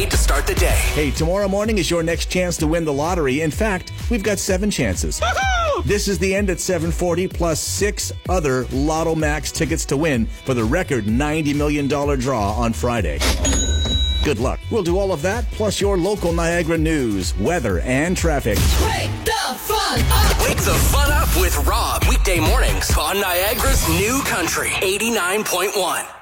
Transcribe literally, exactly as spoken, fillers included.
made to start the day. Hey, tomorrow morning is your next chance to win the lottery. In fact, we've got seven chances. Woo-hoo! This is the end at seven forty, plus six other Lotto Max tickets to win for the record ninety million dollars draw on Friday. Good luck. We'll do all of that, plus your local Niagara news, weather, and traffic. Wake the fun up! Wake the fun up with Rob. Weekday mornings on Niagara's new country, eighty-nine point one.